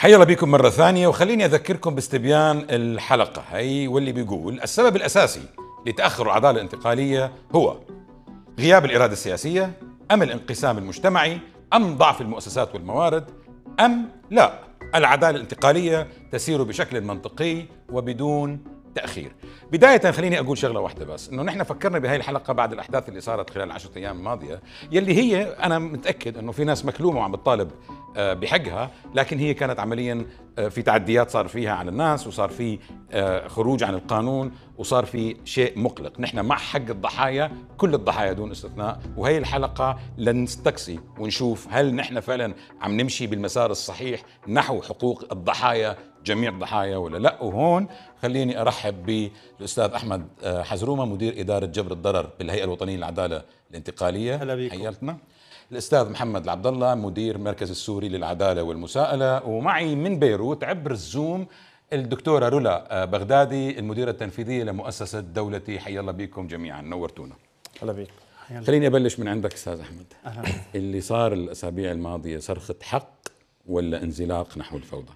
حيا بكم مرة ثانية، وخليني أذكركم باستبيان الحلقة هي واللي بيقول السبب الأساسي لتأخر العدالة الانتقالية هو غياب الإرادة السياسية، أم الانقسام المجتمعي، أم ضعف المؤسسات والموارد، أم لا العدالة الانتقالية تسير بشكل منطقي وبدون تأخير. بداية خليني أقول شغلة واحدة بس، إنه نحن فكرنا بهاي الحلقة بعد الأحداث اللي صارت خلال 10 أيام الماضية، يلي هي أنا متأكد إنه في ناس مكلومة وعم بتطالب بحقها، لكن هي كانت عمليا في تعديات صار فيها على الناس، وصار في خروج عن القانون، وصار في شيء مقلق. نحن مع حق الضحايا، كل الضحايا دون استثناء، وهي الحلقة لنستقصي ونشوف هل نحن فعلا عم نمشي بالمسار الصحيح نحو حقوق الضحايا، جميع الضحايا ولا لا. وهون خليني ارحب بالاستاذ احمد حزرومه، مدير اداره جبر الضرر بالهيئه الوطنيه للعداله الانتقاليه. هلا بيكم. حياتنا. الاستاذ محمد العبد الله، مدير مركز السوري للعداله والمساءله. ومعي من بيروت عبر الزوم الدكتوره رولا بغدادي، المديره التنفيذيه لمؤسسه دولتي. حيا الله بكم جميعا، نورتونا. هلا بيك. خليني ابلش من عندك استاذ احمد. أهلا. اللي صار الاسابيع الماضيه صرخه حق ولا انزلاق نحو الفوضى؟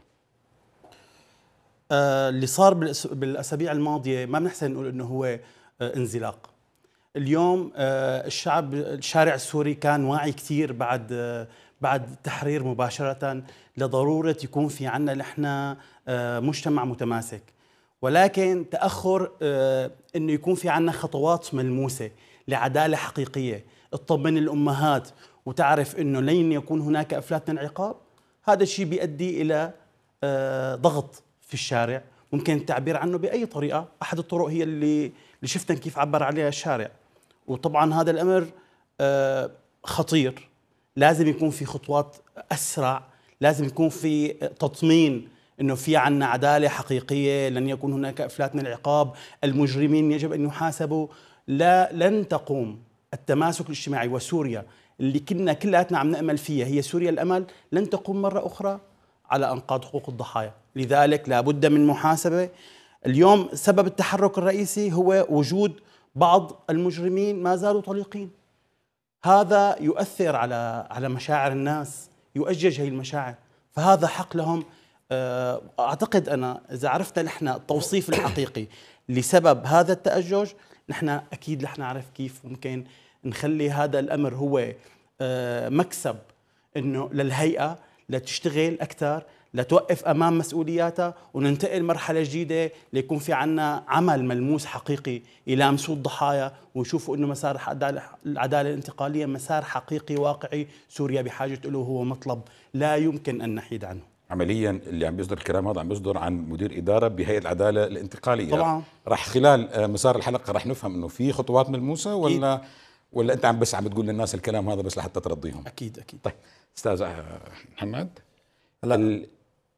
اللي صار بالاسابيع الماضيه ما بنحسن نقول انه هو انزلاق. اليوم الشارع السوري كان واعي كثير بعد التحرير مباشره لضروره يكون في عندنا نحن مجتمع متماسك، ولكن تاخر انه يكون في عندنا خطوات ملموسه لعداله حقيقيه تطمن الامهات وتعرف انه لن يكون هناك افلات من العقاب. هذا الشيء بيؤدي الى ضغط في الشارع، ممكن التعبير عنه بأي طريقة. أحد الطرق هي اللي شفنا كيف عبر عليها الشارع. وطبعا هذا الأمر خطير، لازم يكون في خطوات أسرع، لازم يكون في تطمين أنه في عنا عدالة حقيقية، لن يكون هناك إفلات من العقاب، المجرمين يجب أن يحاسبوا. لن تقوم التماسك الاجتماعي وسوريا اللي كنا كلاتنا عم نأمل فيها، هي سوريا الأمل، لن تقوم مرة أخرى على أنقاض حقوق الضحايا. لذلك لا بد من محاسبة. اليوم سبب التحرك الرئيسي هو وجود بعض المجرمين ما زالوا طليقين. هذا يؤثر على مشاعر الناس، يؤجج هي المشاعر، فهذا حق لهم. أعتقد أنا إذا عرفنا نحن التوصيف الحقيقي لسبب هذا التأجج، نحن أكيد رح نعرف كيف ممكن نخلي هذا الأمر هو مكسب إنه للهيئة لتشتغل أكثر، لتوقف أمام مسؤولياتها، وننتقل مرحلة جديدة ليكون في عنا عمل ملموس حقيقي يلامسوا الضحايا ويشوفوا إنه مسار العدالة الانتقالية مسار حقيقي واقعي سوريا بحاجة له، هو مطلب لا يمكن أن نحيد عنه. عمليا اللي عم بيصدر الكلام هذا عم بيصدر عن مدير إدارة بهيئة العدالة الانتقالية. طبعا راح خلال مسار الحلقة راح نفهم إنه في خطوات ملموسة ولا أنت بس عم بتقول للناس الكلام هذا بس لحتى ترضيهم؟ أكيد. طيب أستاذ محمد، هلا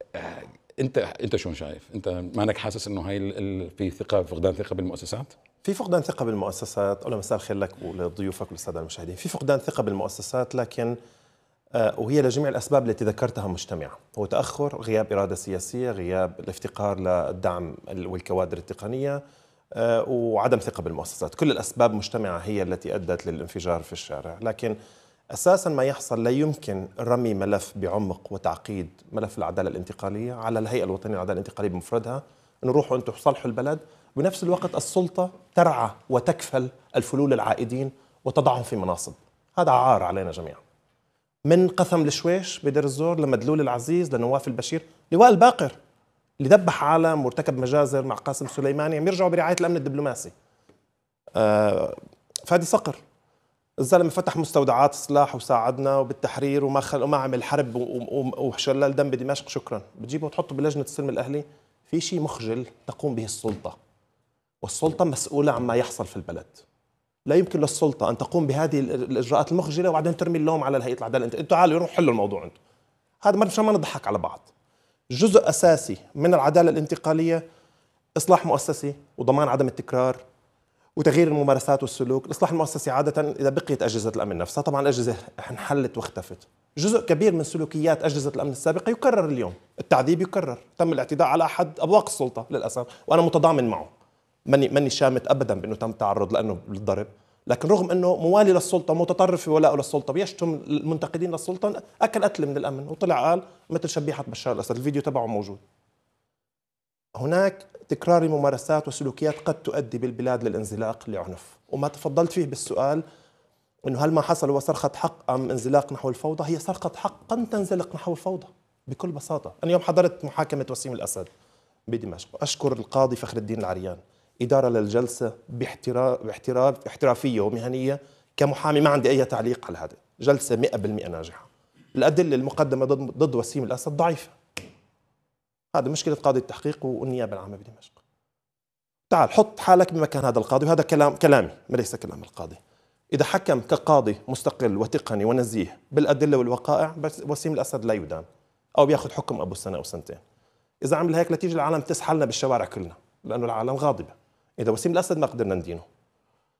انت شلون شايف؟ انت مانك حاسس انه هاي في ثقه، فقدان ثقه بالمؤسسات؟ في فقدان ثقه بالمؤسسات. اولا مساء الخير لك ولضيوفك وللساده المشاهدين. في فقدان ثقه بالمؤسسات، لكن وهي لجميع الاسباب التي ذكرتها مجتمعه. هو تاخر، غياب اراده سياسيه، غياب الافتقار للدعم والكوادر التقنيه، وعدم ثقه بالمؤسسات. كل الاسباب مجتمعه هي التي ادت للانفجار في الشارع. لكن أساساً ما يحصل لا يمكن رمي ملف بعمق وتعقيد ملف العدالة الانتقالية على الهيئة الوطنية للعدالة الانتقالية بمفردها، إنه روحوا أنتم صلحوا البلد. بنفس الوقت السلطة ترعى وتكفل الفلول العائدين وتضعهم في مناصب. هذا عار علينا جميعاً، من قثم الشويش بدير الزور لمدلول العزيز لنواف البشير، لواء الباقر اللي ذبح عالم وارتكب مجازر مع قاسم سليماني، عم يرجعوا برعاية الأمن الدبلوماسي. فادي صقر الزلمه فتح مستودعات سلاح وساعدنا وبالتحرير وما عمل حرب وشلال دم بدمشق. شكرا. بتجيبه وتحطه بلجنه السلم الاهلي. في شيء مخجل تقوم به السلطه، والسلطه مسؤوله عما يحصل في البلد. لا يمكن للسلطه ان تقوم بهذه الاجراءات المخجله وبعدين ترمي اللوم على هيئه العداله. انتوا تعالوا روحوا حلوا الموضوع انتم. هذا مش ما نضحك على بعض. جزء اساسي من العداله الانتقاليه اصلاح مؤسسي وضمان عدم التكرار وتغيير الممارسات والسلوك. الإصلاح المؤسسي عادة إذا بقيت أجهزة الأمن نفسها، طبعا الأجهزة انحلت واختفت. جزء كبير من سلوكيات أجهزة الأمن السابقة يكرر اليوم. التعذيب يكرر، تم الاعتداء على أحد أبواق السلطة للأسف، وأنا متضامن معه، ماني شامت أبدا بأنه تم تعرض لأنه بالضرب، لكن رغم أنه موالي للسلطة، متطرف في ولاءه للسلطة، بيشتم المنتقدين للسلطة، أكل قتل من الأمن وطلع قال مثل شبيحة بشار الأسد، الفيديو تبعه موجود. هناك تكرار ممارسات وسلوكيات قد تؤدي بالبلاد للانزلاق لعنف، وما تفضلت فيه بالسؤال إنه هل ما حصل هو صرخة حق أم انزلاق نحو الفوضى؟ هي صرخة حق قد تنزلق نحو الفوضى بكل بساطة. أنا اليوم حضرت محاكمة وسيم الأسد بدمشق، أشكر القاضي فخر الدين العريان، إدارة للجلسة باحترافية ومهنية. كمحامي ما عندي أي تعليق على هذا، جلسة 100% ناجحة. الأدلة المقدمة ضد وسيم الأسد ضعيفة، هذا مشكلة قاضي التحقيق والنيابة العامة بدمشق. تعال حط حالك بمكان هذا القاضي، وهذا كلامي وليس كلام القاضي. إذا حكم كقاضي مستقل وتقني ونزيه بالأدلة والوقائع، بس وسيم الأسد لا يدان أو بياخذ حكم أبو سنة أو سنتين. إذا عمل هيك لتيجي العالم تسحلنا بالشوارع كلنا، لأنه العالم غاضبة. إذا وسيم الأسد ما قدرنا ندينه،